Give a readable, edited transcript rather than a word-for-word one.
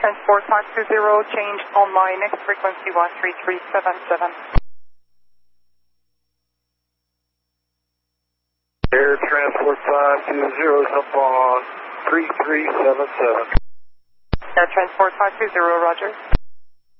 Transport 520, change on my next frequency 13377. Air Transport 520 is up on 3377. Air Transport 520, roger.